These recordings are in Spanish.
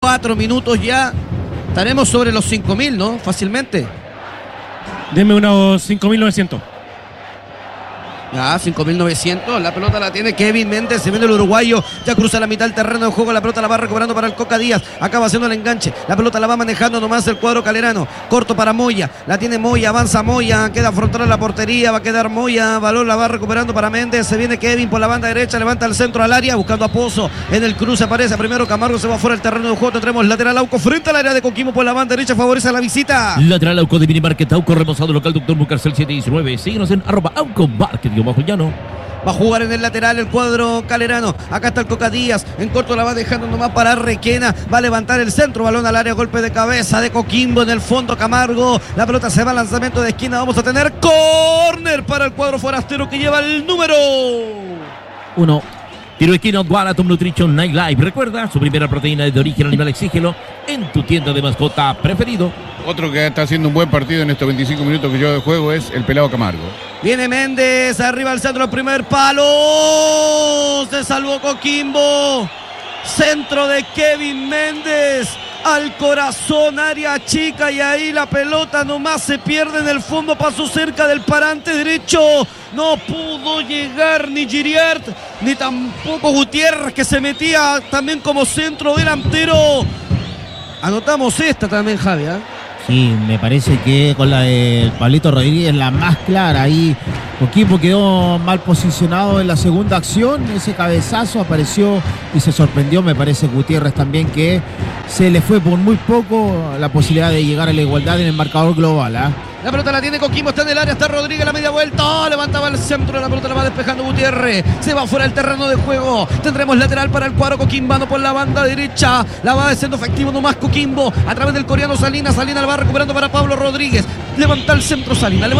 4 minutos ya. Estaremos sobre los 5.000, ¿no? Fácilmente. Deme unos 5.900. Ya, 5.900, la pelota la tiene Kevin Méndez, se viene el uruguayo, ya cruza la mitad del terreno de juego, la pelota la va recuperando para el Coca Díaz, acaba haciendo el enganche, la pelota la va manejando nomás el cuadro calerano, corto para Moya, la tiene Moya, avanza Moya, queda frontal a la portería, va a quedar Moya, balón la va recuperando para Méndez, se viene Kevin por la banda derecha, levanta el centro al área, buscando a Pozo, en el cruce aparece primero Camargo, se va fuera del terreno de juego, tendremos lateral Auco frente al área de Coquimbo por la banda derecha, favorece a la visita. Lateral Auco de Minimarket Auco, remozado local Doctor Mucarcel 719, síguenos en @Auco Market bajo llano. Va a jugar en el lateral el cuadro calerano. Acá está el Coca Díaz. En corto la va dejando nomás para Requena. Va a levantar el centro. Balón al área. Golpe de cabeza de Coquimbo. En el fondo Camargo. La pelota se va al lanzamiento de esquina. Vamos a tener córner para el cuadro forastero que lleva el número 1. Tiro de esquina, Guaratom Nutrition Night Live. Recuerda, su primera proteína es de origen animal. Exígelo en tu tienda de mascota preferido. Otro que está haciendo un buen partido en estos 25 minutos que lleva de juego es el pelado Camargo. Viene Méndez, arriba al centro, el primer palo. Se salvó Coquimbo. Centro de Kevin Méndez. Al corazón, área chica, y ahí la pelota nomás se pierde en el fondo, pasó cerca del parante derecho, no pudo llegar ni Giriart, ni tampoco Gutiérrez, que se metía también como centro delantero. Anotamos esta también, Javi, ¿eh? Sí, me parece que con la de Pablito Rodríguez la más clara. Ahí Coquimbo quedó mal posicionado en la segunda acción. Ese cabezazo apareció y se sorprendió. Me parece Gutiérrez también, que se le fue por muy poco la posibilidad de llegar a la igualdad en el marcador global, ¿eh? La pelota la tiene Coquimbo, está en el área, está Rodríguez, la media vuelta, levantaba el centro, la pelota la va despejando Gutiérrez, se va fuera del terreno de juego, tendremos lateral para el cuadro coquimbano por la banda derecha, la va haciendo efectivo nomás Coquimbo, a través del coreano Salinas la va recuperando para Pablo Rodríguez, levanta el centro Salinas,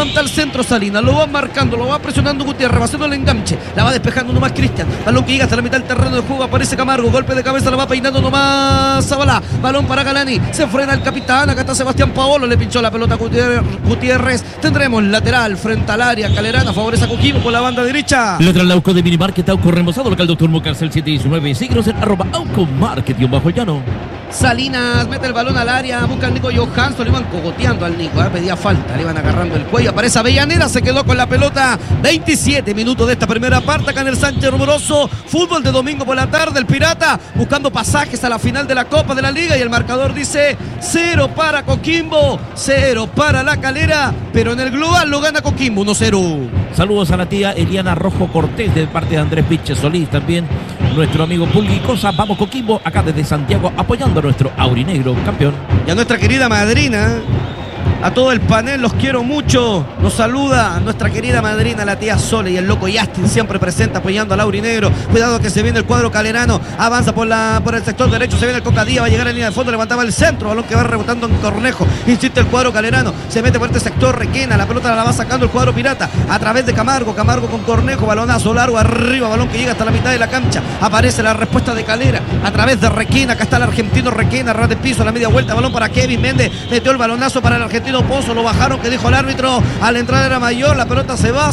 lo va marcando, lo va presionando Gutiérrez, va haciendo el enganche, la va despejando nomás Cristian, balón que llega hasta la mitad del terreno de juego, aparece Camargo, golpe de cabeza, la va peinando nomás Zabalá, balón para Galani, se frena el capitán, acá está Sebastián Paolo, le pinchó la pelota Gutiérrez, tendremos lateral frente al área calerana, favorece a Coquimbo por la banda derecha. Lateral Auco de Minimarket Auco, remozado local Doctor Mucarcel 719, síguenos en @Auco Market bajo llano. Salinas mete el balón al área, busca al Nico Johansson, le iban cogoteando al Nico, pedía falta, le iban agarrando el cuello, aparece Avellaneda, se quedó con la pelota. 27 minutos de esta primera parte acá en el Sánchez Rumoroso, fútbol de domingo por la tarde, el Pirata buscando pasajes a la final de la Copa de la Liga, y el marcador dice 0 para Coquimbo, 0 para La Calera, pero en el global lo gana Coquimbo 1-0. Saludos a la tía Eliana Rojo Cortés de parte de Andrés Piche Solís, también nuestro amigo Pulgui Cosa. Vamos Coquimbo, acá desde Santiago, apoyando a nuestro aurinegro campeón. Y a nuestra querida madrina, a todo el panel, los quiero mucho. Nos saluda a nuestra querida madrina, la tía Sole, y el loco Yastin siempre presente apoyando al aurinegro. Cuidado que se viene el cuadro calerano, avanza por el sector derecho, se viene el Cocadía, va a llegar a línea de fondo, levantaba el centro, balón que va rebotando en Cornejo, insiste el cuadro calerano, se mete por este sector Requena, la pelota la va sacando el cuadro pirata, a través de Camargo con Cornejo, balonazo largo arriba, balón que llega hasta la mitad de la cancha, aparece la respuesta de Calera, a través de Requena, acá está el argentino Requena, ras de piso, a la media vuelta, balón para Kevin Méndez, metió el balonazo para el argentino Pozo, lo bajaron, que dijo el árbitro, a la entrada era mayor, la pelota se va,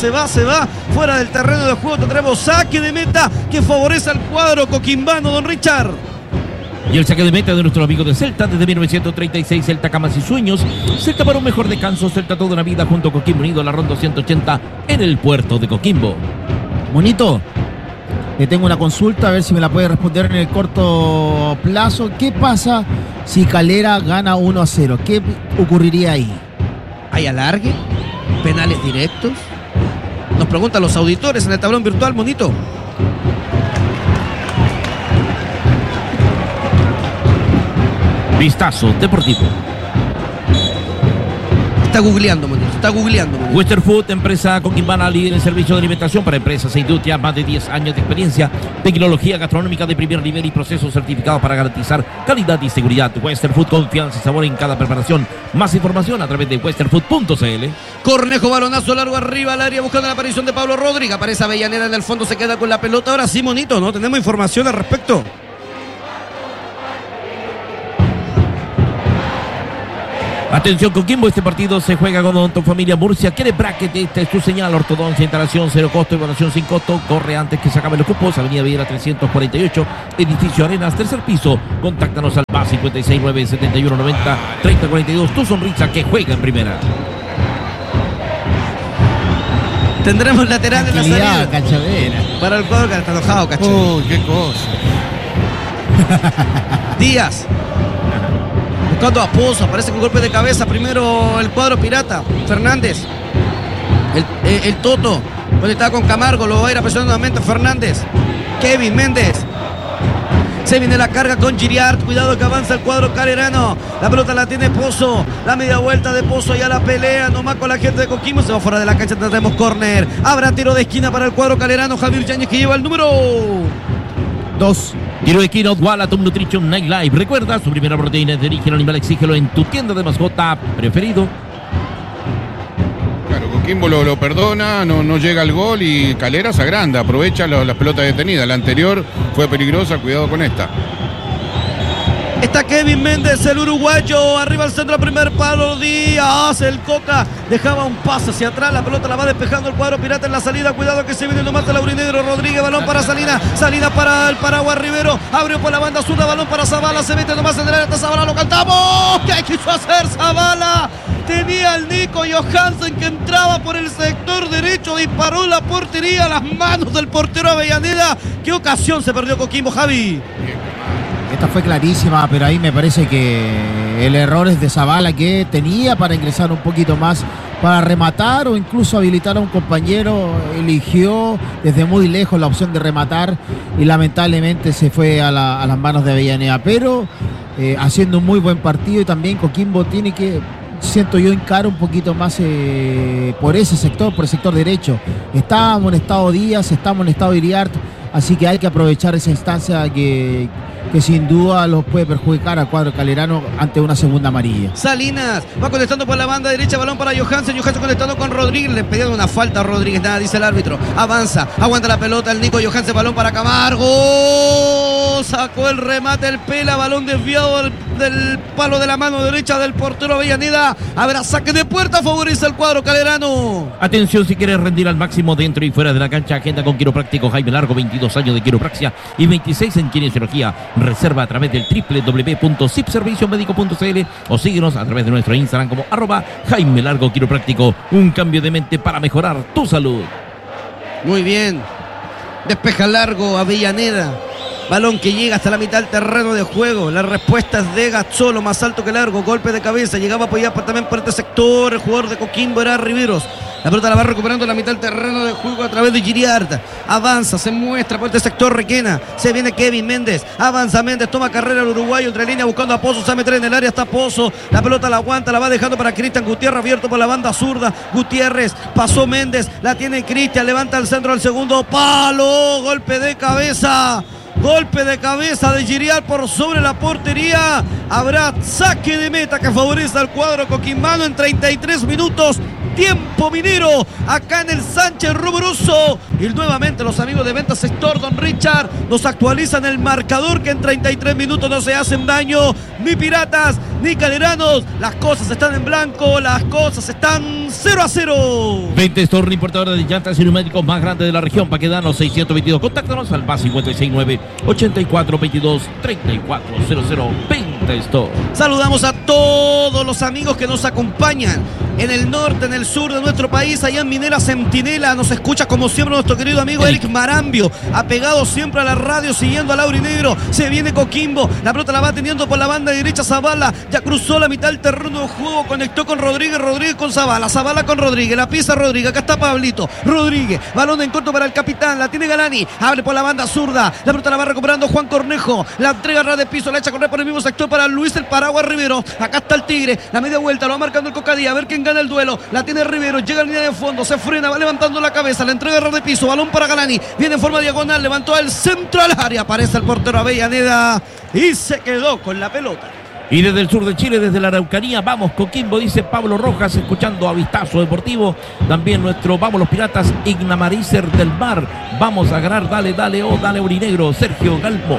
fuera del terreno de juego, tendremos saque de meta que favorece al cuadro coquimbano, don Richard. Y el saque de meta de nuestro amigo de Celta desde 1936, Celta Camas y Sueños, Celta para un mejor descanso, Celta toda una vida junto a Coquimbo Unido, la ronda 180 en el puerto de Coquimbo. Monito, le tengo una consulta, a ver si me la puede responder en el corto plazo. ¿Qué pasa si Calera gana 1-0? ¿Qué ocurriría ahí? ¿Hay alargue? ¿Penales directos? Nos preguntan los auditores en el tablón virtual, Monito. Vistazo deportivo. Está googleando, Monito. Western Food, empresa coquimbana líder en servicio de alimentación para empresas e industrias, más de 10 años de experiencia, tecnología gastronómica de primer nivel y procesos certificados para garantizar calidad y seguridad. Western Food, confianza y sabor en cada preparación. Más información a través de westernfood.cl. Cornejo, balonazo largo arriba al área buscando la aparición de Pablo Rodríguez. Aparece Avellaneda en el fondo, se queda con la pelota. Ahora sí, Monito, ¿no? Tenemos información al respecto. Atención Coquimbo, este partido se juega con Odontofamilia Murcia. ¿Quiere bracket? Esta es tu señal. Ortodoncia, instalación, 0 costo, evaluación sin costo. Corre antes que se acaben los cupos. Avenida Villera 348, edificio Arenas, tercer piso. Contáctanos al más 569 71 90 30 42. Tu sonrisa que juega en primera. Tendremos lateral en la salida. Cachavera. Para el cuadro que está enojado, Cacho. Uy, qué cosa. Díaz. Buscando a Pozo. Aparece con golpe de cabeza. Primero el cuadro pirata. Fernández. El Toto. Conectado con Camargo. Lo va a ir a presionar nuevamente Fernández. Kevin Méndez. Se viene la carga con Giriart. Cuidado que avanza el cuadro calerano. La pelota la tiene Pozo. La media vuelta de Pozo. Ya la pelea nomás con la gente de Coquimbo. Se va fuera de la cancha. Tendremos córner. Habrá tiro de esquina para el cuadro calerano. Javier Yáñez que lleva el número 2. Tiro de esquina, Walatum Nutrition Night Live. Recuerda, su primera proteína es de origen animal. Exígelo en tu tienda de mascota preferido. Claro, Coquimbo lo perdona, no llega al gol y Calera se agranda, aprovecha las pelotas detenidas. La anterior fue peligrosa, cuidado con esta. Está Kevin Méndez, el uruguayo, arriba al centro, primer palo, Díaz, el Coca, dejaba un paso hacia atrás, la pelota la va despejando el cuadro pirata en la salida, cuidado que se viene nomás el aurinegro, Rodríguez, balón para Salinas, Salinas para el Paraguay Rivero, abrió por la banda zurda, balón para Zavala, se mete nomás en el área, está Zavala, lo cantamos, ¿qué quiso hacer Zavala? Tenía al Nico Johansen que entraba por el sector derecho, disparó en la portería a las manos del portero Avellaneda, ¿qué ocasión se perdió Coquimbo, Javi? Esta fue clarísima, pero ahí me parece que el error es de Zavala, que tenía para ingresar un poquito más, para rematar o incluso habilitar a un compañero. Eligió desde muy lejos la opción de rematar y lamentablemente se fue a las manos de Avellaneda, pero haciendo un muy buen partido. Y también Coquimbo tiene que, siento yo, encarar un poquito más por ese sector, por el sector derecho. Está amonestado Díaz, está amonestado Iriart, así que hay que aprovechar esa instancia que sin duda los puede perjudicar al cuadro calerano ante una segunda amarilla. Salinas va conectando por la banda derecha, balón para Johansen conectando con Rodríguez, le pedían una falta a Rodríguez, nada dice el árbitro, avanza, aguanta la pelota el Nico Johansen, balón para Camargo, sacó el remate el Pela, balón desviado del palo de la mano derecha del portero Avellaneda, habrá saque de puerta, favorece el cuadro calerano. Atención, si quieres rendir al máximo dentro y fuera de la cancha, agenda con quiropráctico Jaime Largo, 22 años de quiropraxia y 26 en kinesiología. Reserva a través del www.sipserviciomedico.cl o síguenos a través de nuestro Instagram como @Jaime Largo Quiropráctico. Un cambio de mente para mejorar tu salud. Muy bien. Despeja Largo Avellaneda. Balón que llega hasta la mitad del terreno de juego. La respuesta es de Gazzolo, más alto que Largo. Golpe de cabeza. Llegaba a apoyar también por este sector. El jugador de Coquimbo era Riveros. La pelota la va recuperando en la mitad del terreno de juego a través de Giriart. Avanza, se muestra por este sector Requena. Se viene Kevin Méndez. Avanza Méndez, toma carrera el uruguayo entre línea buscando a Pozo. Se mete en el área, está Pozo. La pelota la aguanta, la va dejando para Cristian Gutiérrez, abierto por la banda zurda. Gutiérrez, pasó Méndez, la tiene Cristian, levanta el centro al segundo palo. Golpe de cabeza. Golpe de cabeza de Giriart por sobre la portería. Habrá saque de meta que favorece al cuadro coquimbano en 33 minutos. Tiempo minero acá en el Sánchez Rumoroso. Y nuevamente los amigos de Venta Sector Don Richard nos actualizan el marcador, que en 33 minutos no se hacen daño ni piratas ni caleranos. Las cosas están en blanco, las cosas están 0-0. 20 Store, importadora de llantas y neumáticos más grande de la región, Paquedano 622. Contáctanos al más 569 8422 3400. 20 Store. Saludamos a todos los amigos que nos acompañan en el norte, en el sur de nuestro país, allá en Minera Centinela. Nos escucha como siempre nuestro querido amigo Eric Marambio, apegado siempre a la radio, siguiendo al aurinegro. Se viene Coquimbo, la pelota la va teniendo por la banda derecha Zavala, ya cruzó la mitad del terreno de juego, conectó con Rodríguez, Rodríguez con Zavala, Zavala con Rodríguez, la pisa Rodríguez, acá está Pablito, Rodríguez, balón en corto para el capitán, la tiene Galani, abre por la banda zurda, la pelota la va recuperando Juan Cornejo, la entrega a ras de piso, la echa a correr por el mismo sector para Luis el Paraguay Rivero, acá está el Tigre, la media vuelta, lo va marcando el Cocadía, a ver quién gana el duelo, la tiene Rivero, llega a la línea de fondo, se frena, va levantando la cabeza, la entrega a ras de piso, balón para Galani, viene en forma diagonal, levantó el centro al área, aparece el portero Avellaneda y se quedó con la pelota. Y desde el sur de Chile, desde la Araucanía, vamos Coquimbo, dice Pablo Rojas, escuchando a Vistazo Deportivo. También nuestro Vamos los Piratas, Ignamarícer del Mar. Vamos a ganar, dale, dale, oh, dale, Urinegro, Sergio Galmo.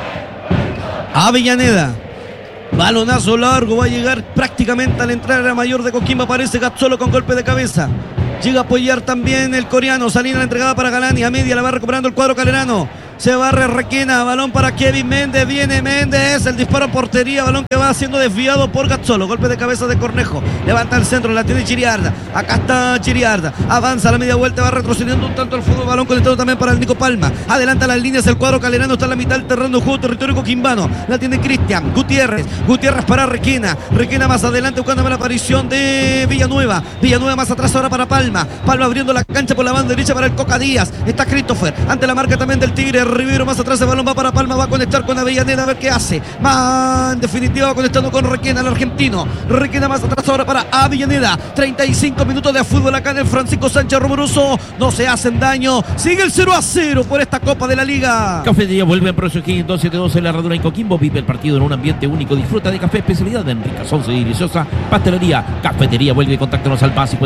Avellaneda. Balonazo largo, va a llegar prácticamente al entrar a la mayor de Coquimbo, aparece Gazzolo con golpe de cabeza. Llega a apoyar también el coreano, Salina la entregada para Galani, a media la va recuperando el cuadro calerano. Se barre Requena, balón para Kevin Méndez, viene Méndez, el disparo a portería, balón que va siendo desviado por Gazzolo, golpe de cabeza de Cornejo, levanta el centro, la tiene Chiriarda, acá está Chiriarda, avanza a la media vuelta, va retrocediendo un tanto el fútbol, balón conectado también para el Nico Palma, adelanta las líneas el cuadro calerano, está en la mitad del terreno de juego, territorio coquimbano, la tiene Cristian, Gutiérrez para Requena más adelante buscando la aparición de Villanueva más atrás ahora para Palma abriendo la cancha por la banda derecha para el Coca Díaz, está Christopher, ante la marca también del Tigre, Rivero más atrás, el balón va para Palma, va a conectar con Avellaneda a ver qué hace, en definitiva va conectando con Requena, el argentino, Requena más atrás ahora para Avellaneda, 35 minutos de fútbol acá en el Francisco Sánchez Rumoroso, no se hacen daño, sigue el 0-0 por esta Copa de la Liga. Cafetería vuelve en Prosoquín 272 en la Herradura en Coquimbo, vive el partido en un ambiente único, disfruta de café especialidad de Enrica Sonce y deliciosa pastelería. Cafetería vuelve, contáctanos al más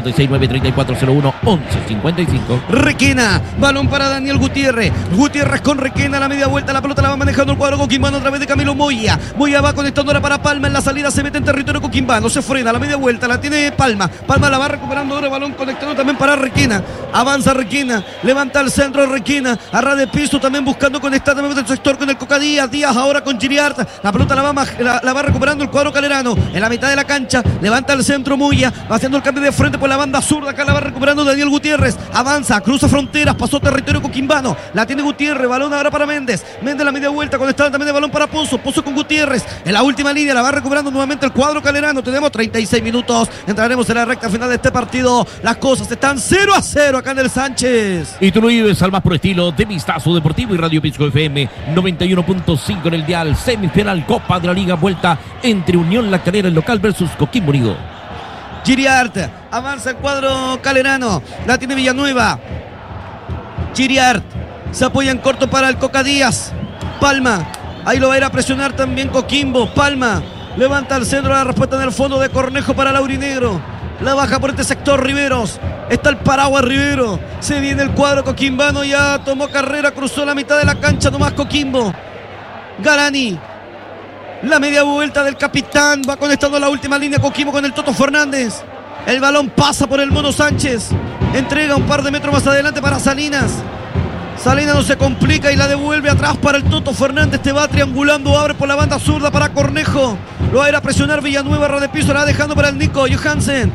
569-3401-1155. Requena, balón para Daniel Gutiérrez con Requena, la media vuelta, la pelota la va manejando el cuadro coquimbano a través de Camilo Moya va conectando ahora para Palma, en la salida se mete en territorio coquimbano, se frena, la media vuelta la tiene Palma la va recuperando ahora, balón conectando también para Requena, avanza Requena, levanta el centro Requena, a ras de piso también buscando conectar también el sector con el Coca Díaz ahora con Chiriart, la pelota la va recuperando el cuadro calerano, en la mitad de la cancha, levanta el centro Moya, va haciendo el cambio de frente por la banda zurda, acá la va recuperando Daniel Gutiérrez, avanza, cruza fronteras, pasó territorio coquimbano, la tiene Gutiérrez, balón ahora para Méndez la media vuelta, conectada también de balón para Pozo con Gutiérrez, en la última línea la va recuperando nuevamente el cuadro calerano, tenemos 36 minutos, entraremos en la recta final de este partido, las cosas están 0-0 acá en el Sánchez. Y tú lo vives al más puro estilo de Vistazo Deportivo y Radio Pisco FM 91.5 en el dial, semifinal Copa de la Liga, vuelta entre Unión La Calera, el local versus Coquimbo Unido. Chiriart, avanza el cuadro calerano, la tiene Villanueva, Chiriart, se apoya en corto para el Coca Díaz, Palma, ahí lo va a ir a presionar también Coquimbo, Palma, levanta el centro, la respuesta en el fondo de Cornejo para Laurinegro, la baja por este sector Riveros, está el paraguas Rivero, se viene el cuadro coquimbano, ya tomó carrera, cruzó la mitad de la cancha nomás Coquimbo, Galani, la media vuelta del capitán, va conectando la última línea Coquimbo con el Toto Fernández, el balón pasa por el Mono Sánchez, entrega un par de metros más adelante para Salinas no se complica y la devuelve atrás para el Toto Fernández, te va triangulando, abre por la banda zurda para Cornejo, lo va a ir a presionar Villanueva, ras de piso, la va dejando para el Nico Johansen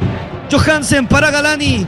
para Galani,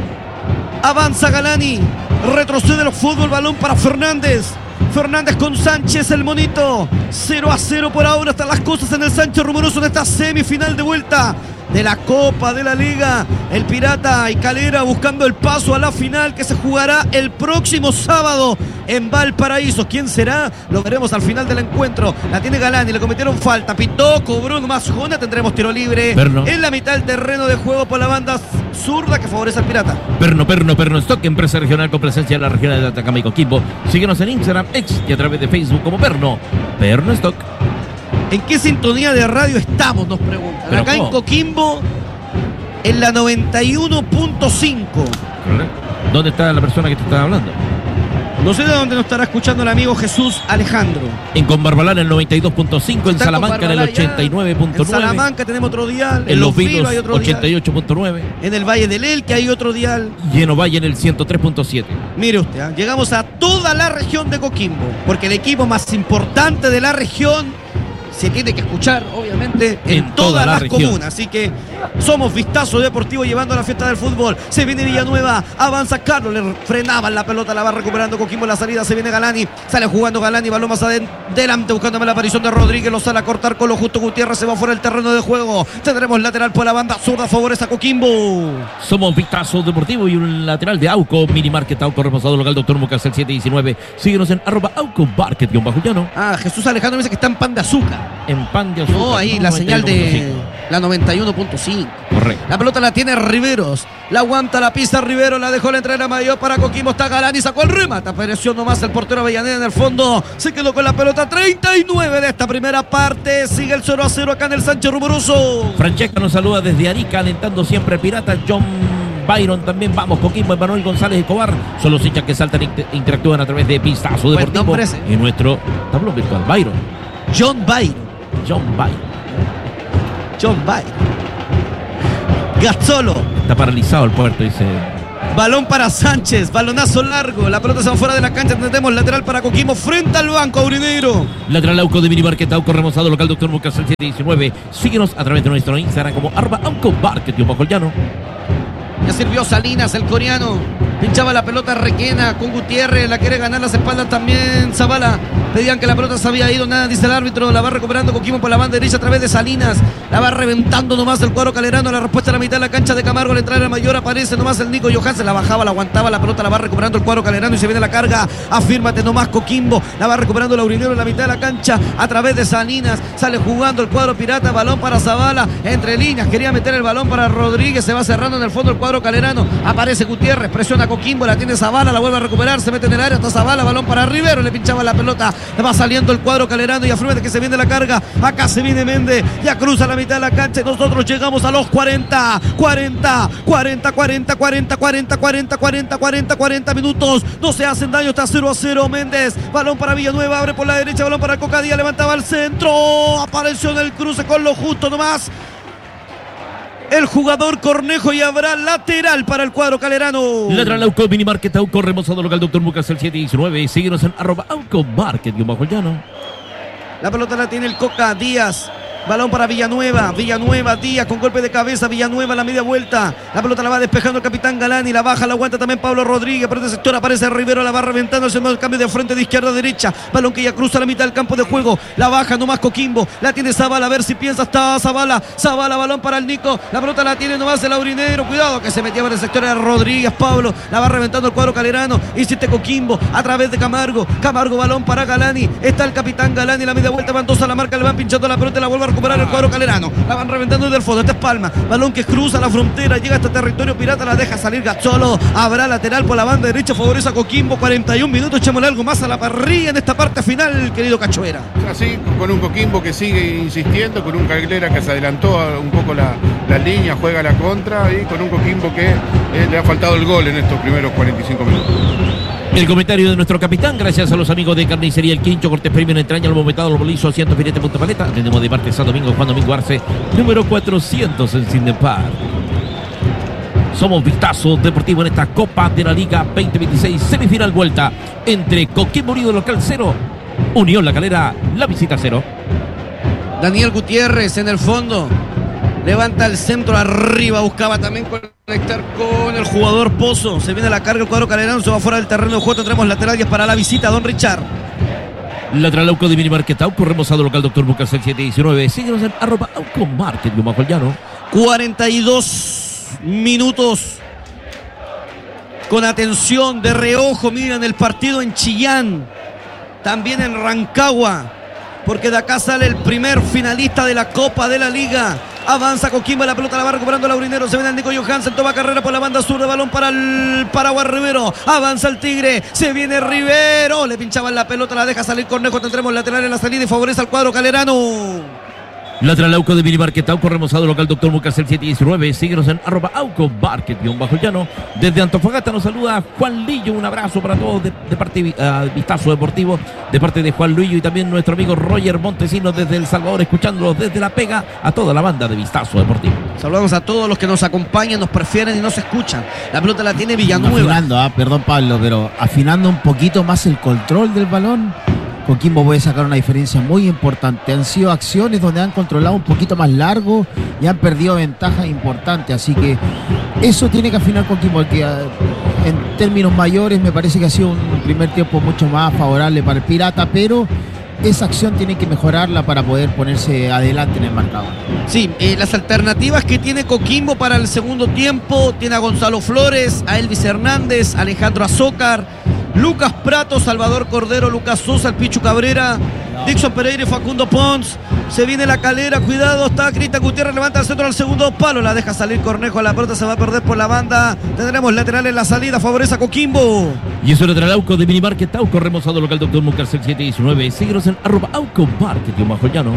avanza Galani, retrocede el fútbol, balón para Fernández con Sánchez, el monito, 0-0 por ahora, están las cosas en el Sánchez Rumoroso en esta semifinal de vuelta de la Copa de la Liga, el Pirata y Calera buscando el paso a la final que se jugará el próximo sábado en Valparaíso. ¿Quién será? Lo veremos al final del encuentro. La tiene Galani, le cometieron falta, pitó, cobró nomás Jona, tendremos tiro libre en la mitad del terreno de juego por la banda zurda que favorece al Pirata. Perno Stock, empresa regional con presencia en la región de Atacama y Coquimbo. Síguenos en Instagram, X y a través de Facebook como Perno Stock. ¿En qué sintonía de radio estamos? Nos preguntan. ¿Pero acá cómo? En Coquimbo, en la 91.5. ¿Dónde está la persona que te estaba hablando? No sé de dónde nos estará escuchando el amigo Jesús Alejandro. En Conbarbalán el 92.5, en Salamanca en el 89.9. En Salamanca tenemos otro dial. En Los Vilos hay otro 88.9. En el Valle del Elqui hay otro dial. Y en Ovalle en el 103.7. Mire usted, llegamos a toda la región de Coquimbo, porque el equipo más importante de la región se tiene que escuchar, obviamente, en todas las comunas. Así que somos Vistazo Deportivo llevando a la fiesta del fútbol. Se viene Villanueva, avanza Carlos, le frenaban la pelota, la va recuperando Coquimbo en la salida. Se viene Galani, sale jugando Galani, balón más adelante buscando la aparición de Rodríguez. Lo sale a cortar con lo justo Gutiérrez, se va fuera del terreno de juego. Tendremos lateral por la banda zurda, favorece a Coquimbo. Somos Vistazo Deportivo y un lateral de Auco, Mini Market Auco, reposado local Doctor Mucas el 719. Síguenos en @Auco Market-Llano. Jesús Alejandro dice que está en pan de azúcar. En pan de azúcar. No, ahí la señal de la 91.5. Correcto. La pelota la tiene Riveros. La aguanta, la pisa Rivero. La dejó la entrada mayor para Coquimbo. Está Galani, sacó el remate. Apareció nomás el portero Avellaneda en el fondo. Se quedó con la pelota. 39 de esta primera parte. Sigue el 0-0 acá en el Sánchez Rumoroso. Francesca nos saluda desde Arica, alentando siempre Pirata. John Byron también, vamos Coquimbo, Emanuel González Escobar, son los hinchas que saltan e interactúan a través de Vistazo Deportivo en nuestro tablón virtual. Byron. John Byron. Gazzolo. Está paralizado el puerto, dice Balón para Sánchez, balonazo largo, la pelota se va fuera de la cancha, tenemos lateral para Coquimbo frente al banco aurinegro. Lateral Auco de Minimarket, Auco remozado, local Dr. Mucas 719. Síguenos a través de nuestro Instagram como @Auco Market bajo el llano. Ya sirvió Salinas, el coreano. Pinchaba la pelota Requena con Gutiérrez. La quiere ganar las espaldas también Zavala. Pedían que la pelota se había ido. Nada, dice el árbitro. La va recuperando Coquimbo por la banda derecha a través de Salinas. La va reventando nomás el cuadro calerano. La respuesta a la mitad de la cancha de Camargo. Al entrar el mayor aparece nomás el Nico Johansen. La bajaba, la aguantaba. La pelota la va recuperando el cuadro calerano y se viene la carga. Afírmate nomás Coquimbo. La va recuperando el aurinero en la mitad de la cancha a través de Salinas. Sale jugando el cuadro pirata. Balón para Zavala. Entre líneas. Quería meter el balón para Rodríguez. Se va cerrando en el fondo el cuadro calerano. Aparece Gutiérrez. Presiona a Coquimbo. La tiene Zavala. La vuelve a recuperar. Se mete en el área. Está Zavala. Balón para Rivero. Le pinchaba la pelota. Le va saliendo el cuadro calerano. Y afírmate que se viene la carga. Acá se viene Méndez. Ya cruza la mitad de la cancha. Y nosotros llegamos a los 40 minutos. No se hacen daño. Está 0-0 Méndez. Balón para Villanueva. Abre por la derecha. Balón para Cocadía. Levantaba el centro. Apareció en el cruce con lo justo nomás el jugador Cornejo y habrá lateral para el cuadro calerano. Lateral Auco, Minimarket, Auco, remozado local Dr. Mucas el 719. Síguenos en @Auco Market bajo el llano. La pelota la tiene el Coca Díaz. Balón para Villanueva. Villanueva, Díaz con golpe de cabeza. Villanueva la media vuelta. La pelota la va despejando el capitán Galani. La baja, la aguanta también Pablo Rodríguez. Por este sector aparece Rivero. La va reventando. Haciendo el cambio de frente de izquierda a derecha. Balón que ya cruza la mitad del campo de juego. La baja nomás Coquimbo. La tiene Zavala. A ver si piensa. Está Zavala. Zavala, balón para el Nico. La pelota la tiene nomás el aurinero. Cuidado que se metía en el sector de Rodríguez. Pablo. La va reventando el cuadro calerano. Insiste Coquimbo a través de Camargo. Camargo, balón para Galani. Está el capitán Galani. La media vuelta. Van dos a la marca. Le van pinchando la pelota. La vuelve a recuperar el cuadro calerano. La van reventando desde el fondo. Este es Palma. Balón que cruza la frontera. Llega hasta territorio pirata. La deja salir Gazzolo. Habrá lateral por la banda derecha. Favorece a Coquimbo. 41 minutos. Echémosle algo más a la parrilla en esta parte final, querido Cachoeira. Así, con un Coquimbo que sigue insistiendo, con un Caglera que se adelantó un poco la línea, juega la contra, y con un Coquimbo que le ha faltado el gol en estos primeros 45 minutos. El comentario de nuestro capitán, gracias a los amigos de Carnicería El Quincho, cortes premio en entraña, lomo metado, lomo liso, asiento, filete, punta paleta. Tenemos de martes a domingo, Juan Domingo Arce, número 400 en Cindepar. Somos Vistazo Deportivo en esta Copa de la Liga 2026, semifinal vuelta entre Coquimbo Unido local 0, Unión La Calera, la visita 0. Daniel Gutiérrez en el fondo. Levanta el centro arriba, buscaba también conectar con el jugador Pozo. Se viene la carga el cuadro calerano, se va fuera del terreno de juego. Tendremos lateral y es para la visita, don Richard. Lateral Auco de Minimarket, Auco, remozado local Dr. Mucas el 719. Síguenos en @Auco Market bajo el llano. 42 minutos. Con atención, de reojo, miran el partido en Chillán. También en Rancagua. Porque de acá sale el primer finalista de la Copa de la Liga. Avanza Coquimbo, la pelota la va recuperando el aurinero. Se viene el Nico Johansen, toma carrera por la banda sur de balón para el Paraguay Rivero. Avanza el Tigre, se viene Rivero. Le pinchaban la pelota, la deja salir Cornejo. Tendremos lateral en la salida y favorece al cuadro calerano. Lateral Auco de Minimarket, Auco, remozado local Dr. Mucas el 719. Síguenos en @Auco Market bajo el llano. Desde Antofagasta nos saluda Juan Lillo. Un abrazo para todos de parte de Vistazo Deportivo, de parte de Juan Lillo y también nuestro amigo Roger Montesinos desde El Salvador, escuchándolos desde La Pega, a toda la banda de Vistazo Deportivo. Saludamos a todos los que nos acompañan, nos prefieren y nos escuchan. La pelota la tiene Villanueva. Afinando, perdón Pablo, pero afinando un poquito más el control del balón, Coquimbo puede sacar una diferencia muy importante. Han sido acciones donde han controlado un poquito más largo y han perdido ventajas importantes. Así que eso tiene que afinar Coquimbo, que en términos mayores me parece que ha sido un primer tiempo mucho más favorable para el Pirata, pero esa acción tiene que mejorarla para poder ponerse adelante en el marcador. Sí, las alternativas que tiene Coquimbo para el segundo tiempo, tiene a Gonzalo Flores, a Elvis Hernández, a Alejandro Azócar, Lucas Prato, Salvador Cordero, Lucas Sosa, el Pichu Cabrera, Dixon Pereira y Facundo Pons. Se viene la calera, cuidado, está Cristian Gutiérrez, levanta el centro al segundo palo, la deja salir Cornejo, la pelota se va a perder por la banda. Tendremos lateral en la salida, favorece a Coquimbo. Y eso lateral Auco de Minimarket, Auco, remozado local Dr. Mucas el 719. Síguenos en @Auco Market bajo el llano.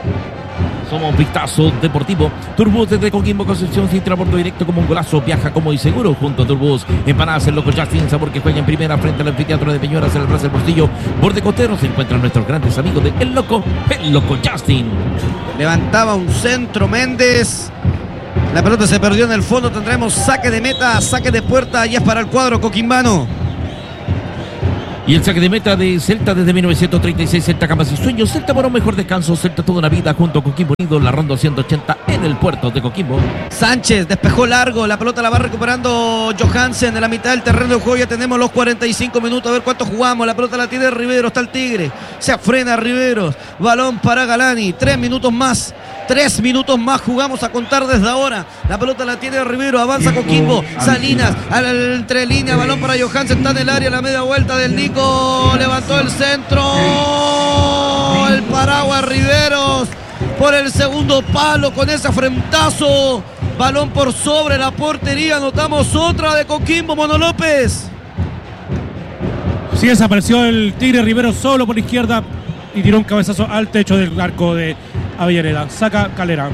Somos Vistazo Deportivo. Turbus desde Coquimbo, Concepción, sin transbordo directo como un golazo. Viaja cómodo y seguro junto a Turbus. Empanadas el Loco Justin, sabor que juega en primera frente al anfiteatro de Peñuelas en el Plaza del Portillo. Borde costero se encuentran nuestros grandes amigos de El Loco Justin. Levantaba un centro Méndez. La pelota se perdió en el fondo. Tendremos saque de meta, saque de puerta. Y es para el cuadro coquimbano. Y el saque de meta de Celta desde 1936, Celta Camas y Sueños, Celta por un mejor descanso, Celta toda una vida junto a Coquimbo Unido, la ronda 180 en el puerto de Coquimbo. Sánchez despejó largo, la pelota la va recuperando Johansen en la mitad del terreno de juego. Ya tenemos los 45 minutos, a ver cuánto jugamos. La pelota la tiene Riveros, está el Tigre, se frena Riveros, balón para Galani, 3 minutos más. 3 minutos más jugamos a contar desde ahora. La pelota la tiene Rivero, avanza Coquimbo, Salinas, entre línea, balón para Johansen, está en el área, la media vuelta del Nico, levantó el centro, el paraguas Riveros por el segundo palo con ese frentazo, balón por sobre la portería, anotamos otra de Coquimbo, Mono López. Sí, desapareció el Tigre Rivero solo por izquierda y tiró un cabezazo al techo del arco de Avellaneda. Saca Calera.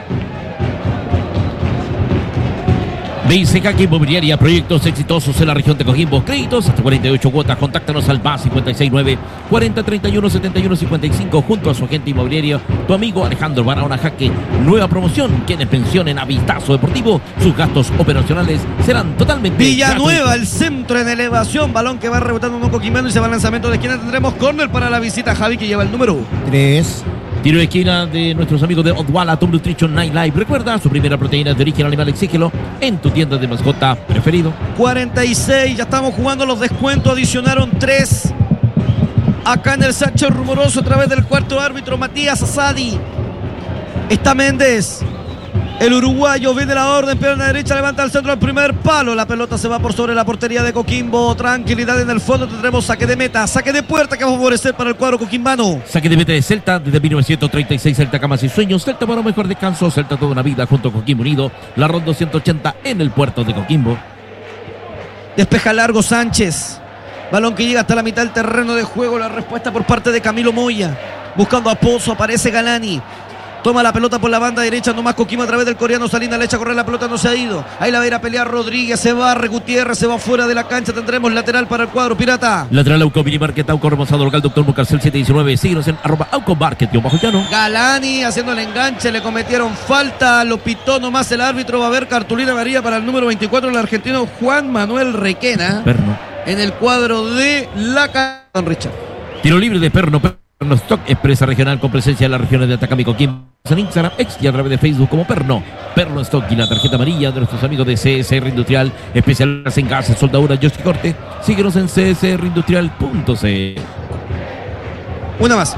BCK Inmobiliaria, proyectos exitosos en la región de Coquimbo, créditos hasta 48 cuotas, contáctanos al más 569 40 31 71 55 junto a su agente inmobiliario, tu amigo Alejandro Barahona Jaque. Nueva promoción, quienes pensionen a Vistazo Deportivo, sus gastos operacionales serán totalmente Villanueva, gratuitos. el centro en elevación, balón que va rebotando un coquimbano y se va al lanzamiento de esquina. Tendremos córner para la visita, Javi, que lleva el número 3. Tiro de esquina de nuestros amigos de Odwalla Top Nutrition Night Live. Recuerda, su primera proteína de origen animal, exígelo en tu tienda de mascota preferido. 46, ya estamos jugando los descuentos, adicionaron 3. Acá en el Sánchez Rumoroso a través del cuarto árbitro Matías Asadi. Está Méndez. El uruguayo viene la orden, pierna derecha, levanta el centro al primer palo. La pelota se va por sobre la portería de Coquimbo. Tranquilidad en el fondo, tendremos saque de meta, saque de puerta que va a favorecer para el cuadro coquimbano. Saque de meta de Celta desde 1936, Celta Camas y Sueños, Celta para un mejor descanso, Celta toda una vida junto a Coquimbo Unido, la ronda 280 en el puerto de Coquimbo. Despeja largo Sánchez. Balón que llega hasta la mitad del terreno de juego. La respuesta por parte de Camilo Moya. Buscando a Pozo, aparece Galani. Toma la pelota por la banda derecha, nomás Coquimbo a través del coreano Salinas, le echa a correr la pelota, no se ha ido. Ahí la va a ir a pelear Rodríguez, se va Gutiérrez, se va fuera de la cancha. Tendremos lateral para el cuadro pirata. Lateral Auco Mini Market, Auco Remozado Local, Doctor Mucarcel 719. Síguenos en @Auco Market, bajo llano. Galani haciendo el enganche, le cometieron falta, lo pitó nomás el árbitro. Va a haber cartulina amarilla para el número 24, el argentino Juan Manuel Requena. Perno. En el cuadro de la Don Richard. Tiro libre de Perno Stock, empresa regional con presencia en las regiones de Atacama y Coquimbo, en Instagram, X y a través de Facebook como Perno Stock. Y la tarjeta amarilla de nuestros amigos de CSR Industrial, especialistas en gases, soldadura, y corte. Síguenos en csrindustrial.c. Una más.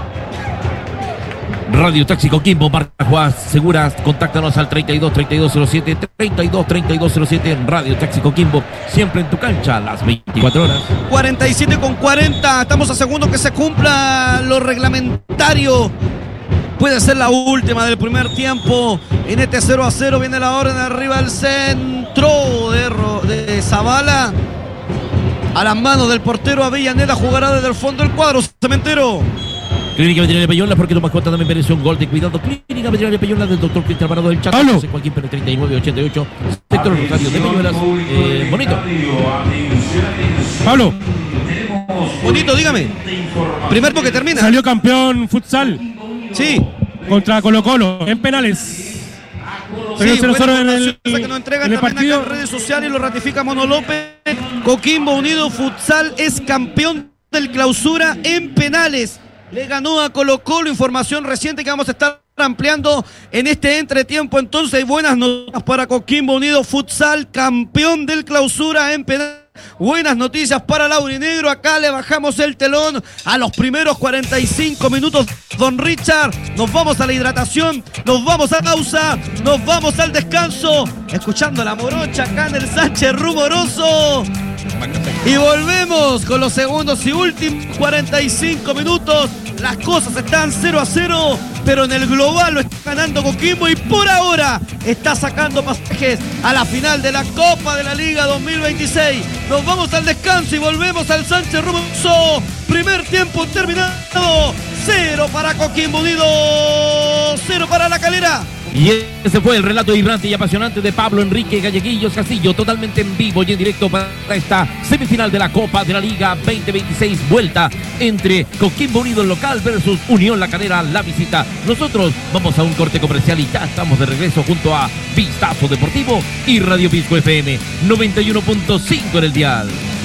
Radio Taxi Coquimbo, marca Juan Seguras, contáctanos al 32 3207 32 3207 en Radio Taxi Coquimbo, siempre en tu cancha las 24 horas. 47:40, estamos a segundo que se cumpla lo reglamentario. Puede ser la última del primer tiempo. En este 0-0 viene la orden arriba al centro de Zavala. A las manos del portero Avellaneda, jugará desde el fondo del cuadro Cementero. Clínica Veterinaria Peyola, porque tu mascota también merece un gol de cuidado. Clínica Veterinaria Peyola del doctor Cristian Alvarado del Chaco. Pablo. Joaquín Pérez 3988, sector Rosario de Peyolas. Bonito. Pablo, Bonito, dígame. Primer porque termina. salió campeón futsal Sí. contra Colo Colo en penales. Sí, Salió 0-0 buena en información esa que nos el entregan también partido. acá en redes sociales y lo ratifica Mono López. Coquimbo Unido Futsal es campeón del clausura en penales. Le ganó a Colo Colo, información reciente que vamos a estar ampliando en este entretiempo. Entonces hay buenas notas para Coquimbo Unido Futsal, campeón del clausura en penales. Buenas noticias para Laurinegro. Acá le bajamos el telón a los primeros 45 minutos. Don Richard, nos vamos a la hidratación, nos vamos a pausa, nos vamos al descanso, escuchando la morocha acá en el Sánchez Rumoroso. Y volvemos con los segundos y últimos 45 minutos. Las cosas están 0-0, pero en el global lo está ganando Coquimbo y por ahora está sacando pasajes a la final de la Copa de la Liga 2026. Nos vamos al descanso y volvemos al Sánchez Rumoroso. Primer tiempo terminado. 0 para Coquimbo Unido, 0 para La Calera. Y ese fue el relato irrante y apasionante de Pablo Enrique Galleguillos Castillo, totalmente en vivo y en directo para esta semifinal de la Copa de la Liga 2026, vuelta entre Coquimbo Unido el local versus Unión La Calera la visita. Nosotros vamos a un corte comercial y ya estamos de regreso junto a Vistazo Deportivo y Radio Pisco FM 91.5 en el dial.